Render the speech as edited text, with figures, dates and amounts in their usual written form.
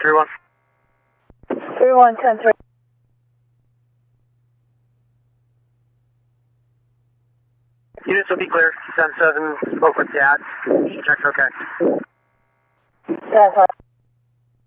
31. 3110-3. Units will be clear. 10-7, spoke with Dad. Check's okay. That's all right.